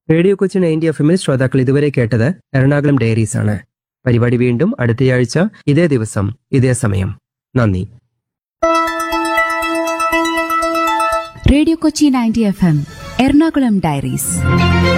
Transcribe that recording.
Radio Kochi 90 FM ശ്രോതാക്കൾ ഇതുവരെ കേട്ടത് എറണാകുളം ഡയറീസ് ആണ്. പരിപാടി വീണ്ടും അടുത്തയാഴ്ച ഇതേ ദിവസം ഇതേ സമയം. നന്ദി. Radio Kochi 90 FM Ernakulam diaries.